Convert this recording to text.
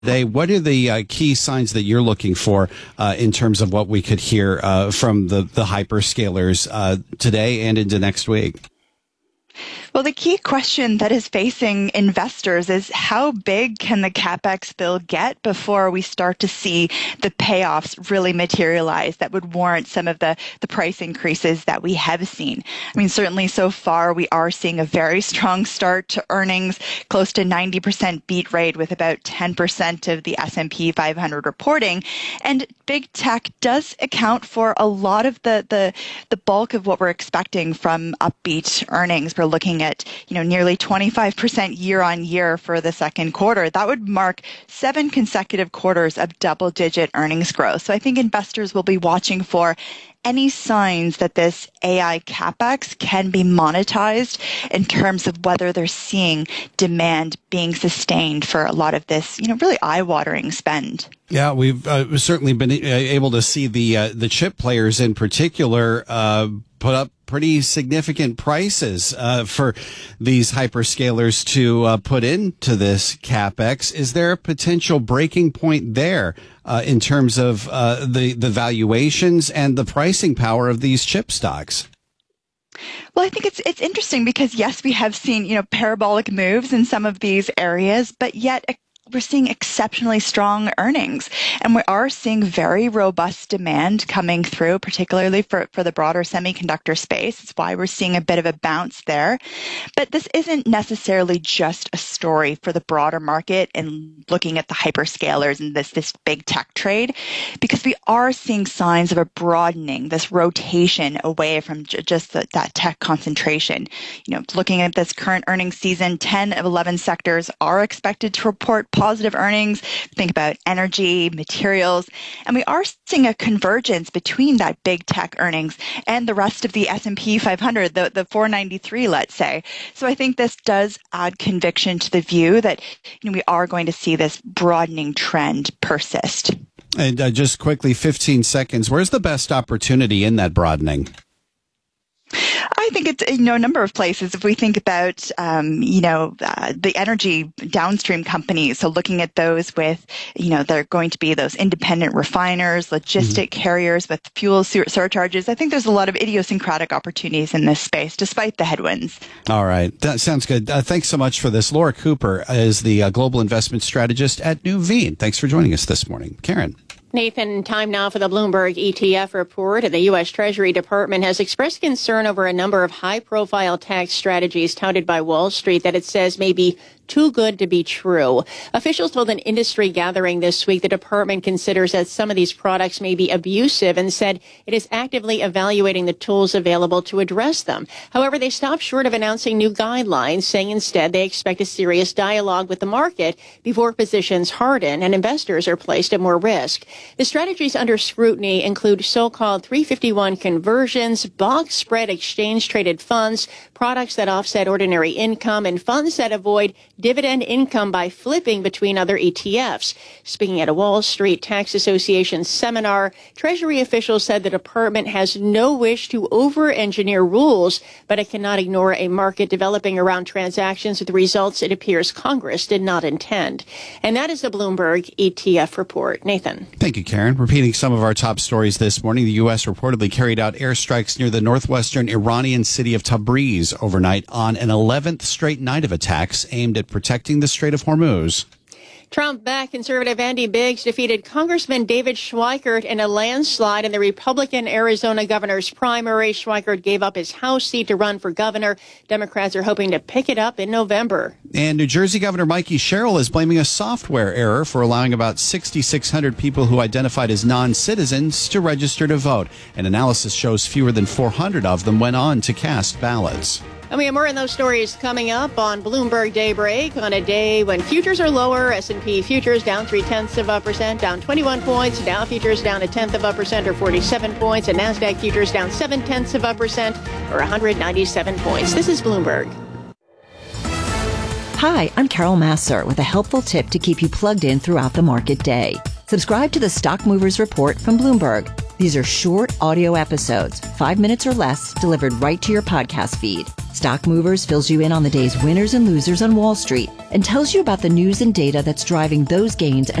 today. What are the key signs that you're looking for in terms of what we could hear from the hyperscalers today and into next week? Well, the key question that is facing investors is how big can the CapEx bill get before we start to see the payoffs really materialize that would warrant some of the price increases that we have seen. I mean, certainly so far we are seeing a very strong start to earnings, close to 90% beat rate with about 10% of the S&P 500 reporting. And big tech does account for a lot of the bulk of what we're expecting from upbeat earnings. We're looking at, nearly 25% year on year for the second quarter. That would mark 7 consecutive quarters of double-digit earnings growth. So I think investors will be watching for any signs that this AI CapEx can be monetized in terms of whether they're seeing demand being sustained for a lot of this, really eye-watering spend. Yeah, we've certainly been able to see the chip players in particular put up pretty significant prices for these hyperscalers to put into this CapEx. Is there a potential breaking point there in terms of the valuations and the pricing power of these chip stocks? Well, I think it's interesting because, yes, we have seen, parabolic moves in some of these areas, but yet we're seeing exceptionally strong earnings, and we are seeing very robust demand coming through, particularly for the broader semiconductor space. It's why we're seeing a bit of a bounce there. But this isn't necessarily just a story for the broader market and looking at the hyperscalers and this big tech trade, because we are seeing signs of a broadening, this rotation away from just that tech concentration. Looking at this current earnings season, 10 of 11 sectors are expected to report positive earnings. Think about energy, materials, and we are seeing a convergence between that big tech earnings and the rest of the S&P 500, the 493, let's say. So I think this does add conviction to the view that we are going to see this broadening trend persist. And just quickly, 15 seconds, where's the best opportunity in that broadening? I think it's, a number of places. If we think about, the energy downstream companies, so looking at those with, they're going to be those independent refiners, logistic carriers with fuel surcharges. I think there's a lot of idiosyncratic opportunities in this space, despite the headwinds. All right. That sounds good. Thanks so much for this. Laura Cooper is the global investment strategist at Nuveen. Thanks for joining us this morning. Karen. Nathan, time now for the Bloomberg ETF report. The U.S. Treasury Department has expressed concern over a number of high-profile tax strategies touted by Wall Street that it says may be too good to be true. Officials told an industry gathering this week the department considers that some of these products may be abusive and said it is actively evaluating the tools available to address them. However, they stopped short of announcing new guidelines, saying instead they expect a serious dialogue with the market before positions harden and investors are placed at more risk. The strategies under scrutiny include so-called 351 conversions, box spread exchange-traded funds, products that offset ordinary income, and funds that avoid dividend income by flipping between other ETFs. Speaking at a Wall Street Tax Association seminar, Treasury officials said the department has no wish to over-engineer rules, but it cannot ignore a market developing around transactions with results it appears Congress did not intend. And that is the Bloomberg ETF report. Nathan. Thank you, Karen. Repeating some of our top stories this morning, the U.S. reportedly carried out airstrikes near the northwestern Iranian city of Tabriz overnight on an 11th straight night of attacks aimed at protecting the Strait of Hormuz. Trump-backed conservative Andy Biggs defeated Congressman David Schweikert in a landslide in the Republican Arizona governor's primary. Schweikert gave up his House seat to run for governor. Democrats are hoping to pick it up in November. And New Jersey Governor Mikey Sherrill is blaming a software error for allowing about 6,600 people who identified as non-citizens to register to vote. An analysis shows fewer than 400 of them went on to cast ballots. And we have more in those stories coming up on Bloomberg Daybreak on a day when futures are lower. S&P futures down 0.3%, down 21 points. Dow futures down 0.1% or 47 points. And NASDAQ futures down 0.7% or 197 points. This is Bloomberg. Hi, I'm Carol Massar with a helpful tip to keep you plugged in throughout the market day. Subscribe to the Stock Movers Report from Bloomberg. These are short audio episodes, 5 minutes or less, delivered right to your podcast feed. Stock Movers fills you in on the day's winners and losers on Wall Street and tells you about the news and data that's driving those gains